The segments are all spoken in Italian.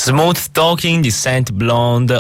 Smooth Talking di Saint Blonde,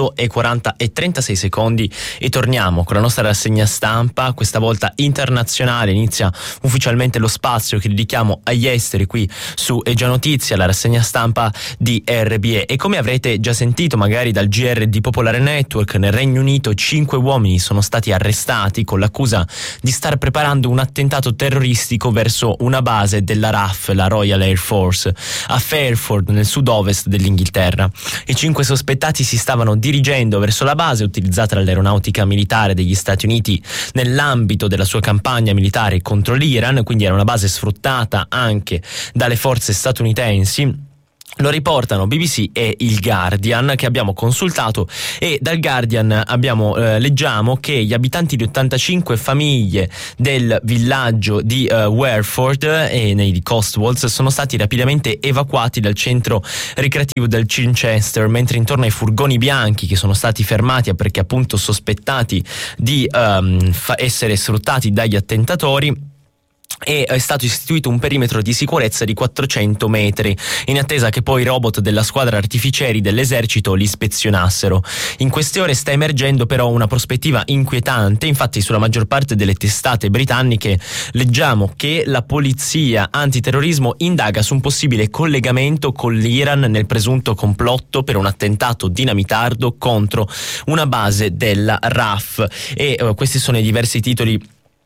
8:40:36 e torniamo con la nostra rassegna stampa, questa volta internazionale. Inizia ufficialmente lo spazio che dedichiamo agli esteri qui su È Già Notizia, la rassegna stampa di RBE. E come avrete già sentito magari dal GR di Popolare Network, nel Regno Unito 5 uomini sono stati arrestati con l'accusa di star preparando un attentato terroristico verso una base della RAF, la Royal Air Force, a Fairford nel sud-ovest dell'Inghilterra. I 5 sospettati si stavano dirigendo verso la base utilizzata dall'aeronautica militare degli Stati Uniti nell'ambito della sua campagna militare contro l'Iran, quindi era una base sfruttata anche dalle forze statunitensi. Lo riportano BBC e il Guardian, che abbiamo consultato, e dal Guardian leggiamo che gli abitanti di 85 famiglie del villaggio di Wareford e nei Cotswolds sono stati rapidamente evacuati dal centro ricreativo del Chichester, mentre intorno ai furgoni bianchi che sono stati fermati perché appunto sospettati di essere sfruttati dagli attentatori, e è stato istituito un perimetro di sicurezza di 400 metri in attesa che poi i robot della squadra artificieri dell'esercito li ispezionassero. In queste ore sta emergendo però una prospettiva inquietante. Infatti sulla maggior parte delle testate britanniche leggiamo che la polizia antiterrorismo indaga su un possibile collegamento con l'Iran nel presunto complotto per un attentato dinamitardo contro una base della RAF, e questi sono i diversi titoli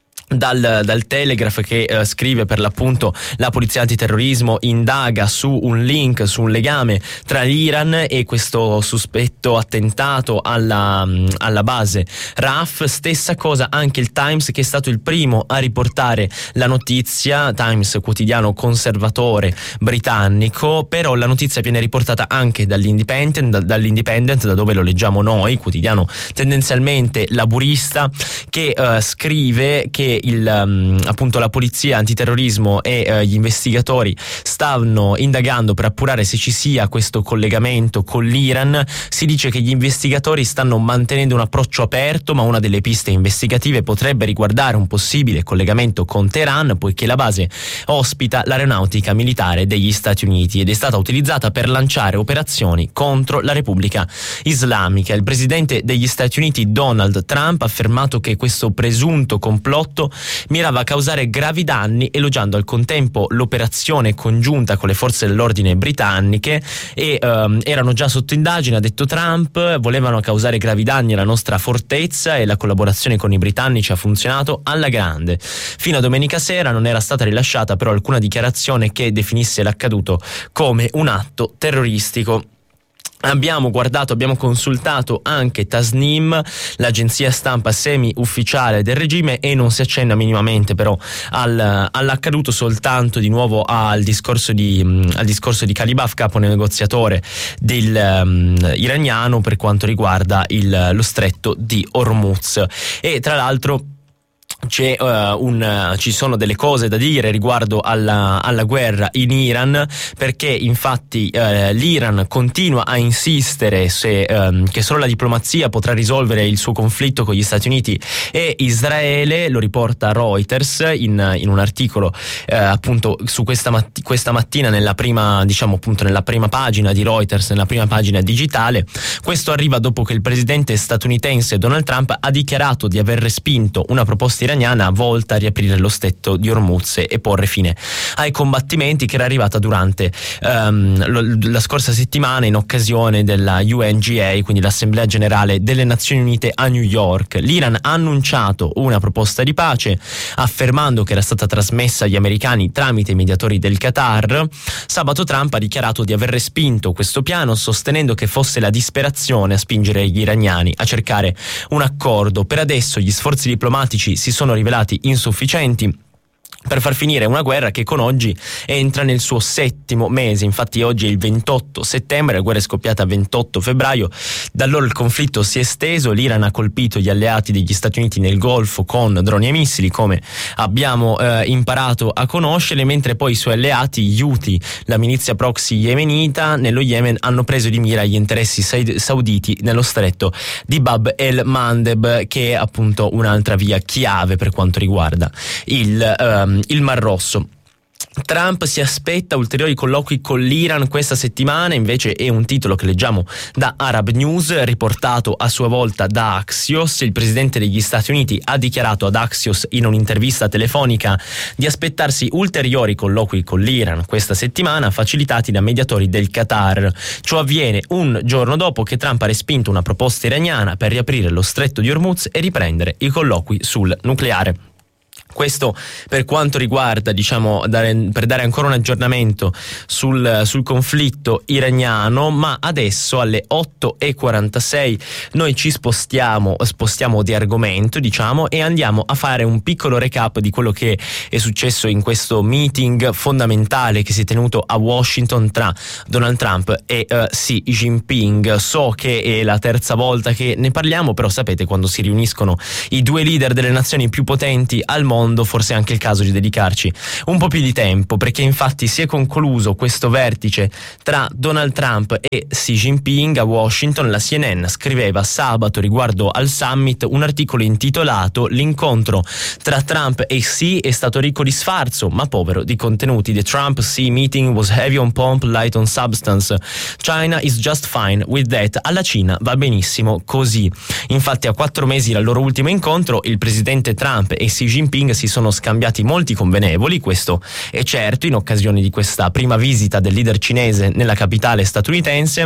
dal Telegraph, che scrive per l'appunto: la polizia antiterrorismo indaga su un link, su un legame tra l'Iran e questo sospetto attentato alla base RAF. Stessa cosa anche il Times, che è stato il primo a riportare la notizia, Times quotidiano conservatore britannico, però la notizia viene riportata anche dall'Independent, da dove lo leggiamo noi, quotidiano tendenzialmente laburista, che scrive che appunto la polizia antiterrorismo e gli investigatori stanno indagando per appurare se ci sia questo collegamento con l'Iran. Si dice che gli investigatori stanno mantenendo un approccio aperto, ma una delle piste investigative potrebbe riguardare un possibile collegamento con Teheran, poiché la base ospita l'aeronautica militare degli Stati Uniti ed è stata utilizzata per lanciare operazioni contro la Repubblica Islamica. Il presidente degli Stati Uniti Donald Trump ha affermato che questo presunto complotto mirava a causare gravi danni, elogiando al contempo l'operazione congiunta con le forze dell'ordine britanniche, e erano già sotto indagine, ha detto Trump, volevano causare gravi danni alla nostra fortezza e la collaborazione con i britannici ha funzionato alla grande. Fino a domenica sera non era stata rilasciata però alcuna dichiarazione che definisse l'accaduto come un atto terroristico. Abbiamo consultato anche Tasnim, l'agenzia stampa semi-ufficiale del regime, e non si accenna minimamente però all'accaduto, soltanto di nuovo al discorso di Kalibaf, capo negoziatore iraniano per quanto riguarda lo stretto di Hormuz. E tra l'altro ci sono delle cose da dire riguardo alla guerra in Iran, perché infatti l'Iran continua a insistere che solo la diplomazia potrà risolvere il suo conflitto con gli Stati Uniti e Israele. Lo riporta Reuters in un articolo appunto su questa mattina nella prima pagina di Reuters, nella prima pagina digitale. Questo arriva dopo che il presidente statunitense Donald Trump ha dichiarato di aver respinto una proposta iraniana volta a riaprire lo stretto di Hormuz e porre fine ai combattimenti, che era arrivata durante la scorsa settimana in occasione della UNGA, quindi l'Assemblea Generale delle Nazioni Unite a New York. L'Iran ha annunciato una proposta di pace, affermando che era stata trasmessa agli americani tramite i mediatori del Qatar. Sabato Trump ha dichiarato di aver respinto questo piano, sostenendo che fosse la disperazione a spingere gli iraniani a cercare un accordo. Per adesso gli sforzi diplomatici si sono rivelati insufficienti per far finire una guerra che con oggi entra nel suo 7° mese. Infatti oggi è il 28 settembre, la guerra è scoppiata il 28 febbraio, da allora il conflitto si è esteso, l'Iran ha colpito gli alleati degli Stati Uniti nel Golfo con droni e missili, come abbiamo imparato a conoscere, mentre poi i suoi alleati, gli Houthi, la milizia proxy yemenita nello Yemen, hanno preso di mira gli interessi sauditi nello stretto di Bab el-Mandeb, che è appunto un'altra via chiave per quanto riguarda il Mar Rosso. Trump si aspetta ulteriori colloqui con l'Iran questa settimana, invece è un titolo che leggiamo da Arab News, riportato a sua volta da Axios. Il presidente degli Stati Uniti ha dichiarato ad Axios in un'intervista telefonica di aspettarsi ulteriori colloqui con l'Iran questa settimana, facilitati da mediatori del Qatar. Ciò avviene un giorno dopo che Trump ha respinto una proposta iraniana per riaprire lo stretto di Hormuz e riprendere i colloqui sul nucleare. Questo per quanto riguarda, per dare ancora un aggiornamento sul conflitto iraniano, ma adesso alle 8:46 noi ci spostiamo di argomento, e andiamo a fare un piccolo recap di quello che è successo in questo meeting fondamentale che si è tenuto a Washington tra Donald Trump e Xi Jinping. So che è la terza volta che ne parliamo, però sapete, quando si riuniscono i due leader delle nazioni più potenti al mondo, forse è anche il caso di dedicarci un po' più di tempo, perché infatti si è concluso questo vertice tra Donald Trump e Xi Jinping a Washington. La CNN scriveva sabato riguardo al summit un articolo intitolato "L'incontro tra Trump e Xi è stato ricco di sfarzo ma povero di contenuti. The Trump-Xi meeting was heavy on pomp, light on substance. China is just fine with that." Alla Cina va benissimo così. Infatti, a 4 mesi dal loro ultimo incontro, il presidente Trump e Xi Jinping si sono scambiati molti convenevoli, questo è certo, in occasione di questa prima visita del leader cinese nella capitale statunitense.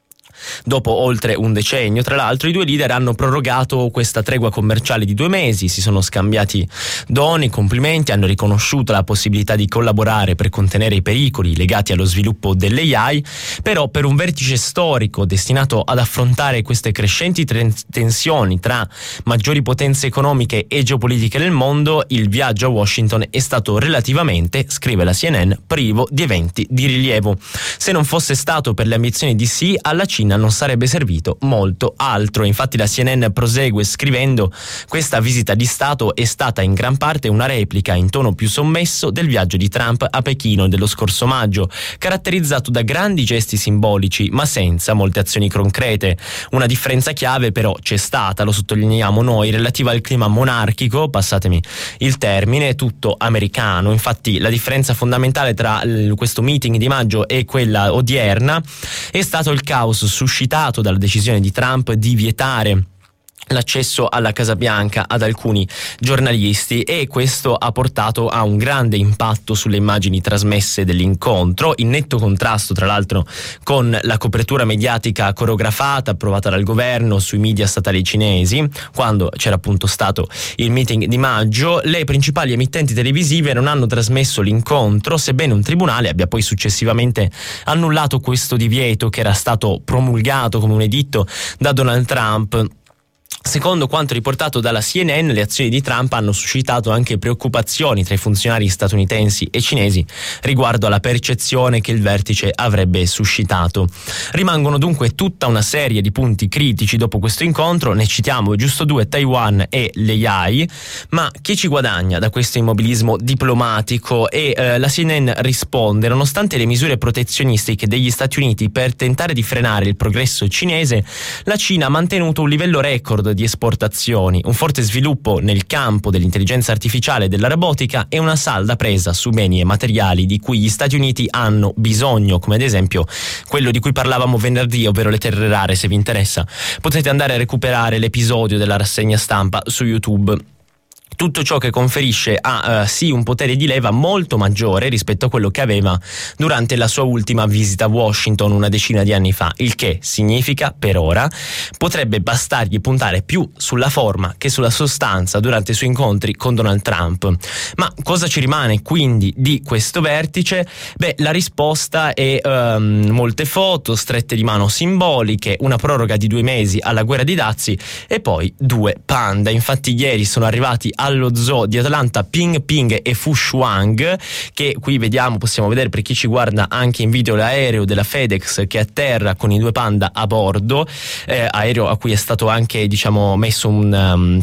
Dopo oltre un decennio, tra l'altro, i due leader hanno prorogato questa tregua commerciale di 2 mesi, si sono scambiati doni, complimenti, hanno riconosciuto la possibilità di collaborare per contenere i pericoli legati allo sviluppo dell'AI. Però per un vertice storico destinato ad affrontare queste crescenti tensioni tra maggiori potenze economiche e geopolitiche nel mondo, il viaggio a Washington è stato relativamente, scrive la CNN, privo di eventi di rilievo. Se non fosse stato per le ambizioni di Xi, alla Cina non sarebbe servito molto altro. Infatti la CNN prosegue scrivendo: questa visita di Stato è stata in gran parte una replica in tono più sommesso del viaggio di Trump a Pechino dello scorso maggio, caratterizzato da grandi gesti simbolici ma senza molte azioni concrete. Una differenza chiave però c'è stata, lo sottolineiamo noi, relativa al clima monarchico, passatemi il termine, tutto americano. Infatti la differenza fondamentale tra questo meeting di maggio e quella odierna è stato il caos suscitato dalla decisione di Trump di vietare l'accesso alla Casa Bianca ad alcuni giornalisti, e questo ha portato a un grande impatto sulle immagini trasmesse dell'incontro, in netto contrasto tra l'altro con la copertura mediatica coreografata approvata dal governo sui media statali cinesi. Quando c'era appunto stato il meeting di maggio, le principali emittenti televisive non hanno trasmesso l'incontro, sebbene un tribunale abbia poi successivamente annullato questo divieto che era stato promulgato come un editto da Donald Trump. Secondo quanto riportato dalla CNN, le azioni di Trump hanno suscitato anche preoccupazioni tra i funzionari statunitensi e cinesi riguardo alla percezione che il vertice avrebbe suscitato. Rimangono dunque tutta una serie di punti critici dopo questo incontro, ne citiamo giusto 2: Taiwan e l'AI. Ma chi ci guadagna da questo immobilismo diplomatico? E la CNN risponde: nonostante le misure protezionistiche degli Stati Uniti per tentare di frenare il progresso cinese, la Cina ha mantenuto un livello record di esportazioni, un forte sviluppo nel campo dell'intelligenza artificiale e della robotica e una salda presa su beni e materiali di cui gli Stati Uniti hanno bisogno, come ad esempio quello di cui parlavamo venerdì, ovvero le terre rare. Se vi interessa potete andare a recuperare l'episodio della rassegna stampa su YouTube. Tutto ciò che conferisce a Xi un potere di leva molto maggiore rispetto a quello che aveva durante la sua ultima visita a Washington una decina di anni fa, il che significa, per ora, potrebbe bastargli puntare più sulla forma che sulla sostanza durante i suoi incontri con Donald Trump. Ma cosa ci rimane quindi di questo vertice? La risposta è molte foto, strette di mano simboliche, una proroga di 2 mesi alla guerra di dazi e poi 2 panda. Infatti ieri sono arrivati allo zoo di Atlanta Ping Ping e Fu Shuang, che qui possiamo vedere per chi ci guarda anche in video l'aereo della FedEx che atterra con i 2 panda a bordo, aereo a cui è stato anche messo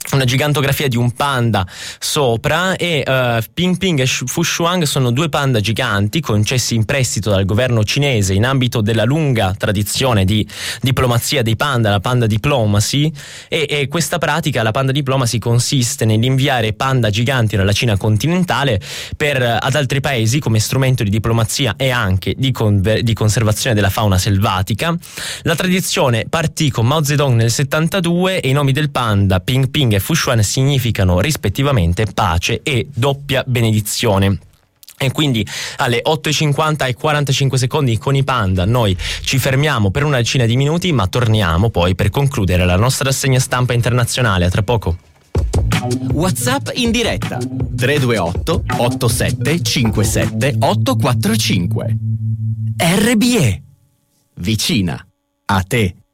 una gigantografia di un panda sopra, e Ping Ping e Fu Shuang sono due panda giganti concessi in prestito dal governo cinese in ambito della lunga tradizione di diplomazia dei panda, la Panda Diplomacy, e questa pratica, la Panda Diplomacy, consiste nell'inviare panda giganti nella Cina continentale ad altri paesi come strumento di diplomazia e anche di conservazione della fauna selvatica. La tradizione partì con Mao Zedong nel 72 e i nomi del panda Ping Ping e Fu Shuang significano rispettivamente pace e doppia benedizione. E quindi alle 8:50 e 45 secondi con i panda noi ci fermiamo per una decina di minuti, ma torniamo poi per concludere la nostra rassegna stampa internazionale. A tra poco. WhatsApp in diretta 328 87 57 845. RBE, vicina a te.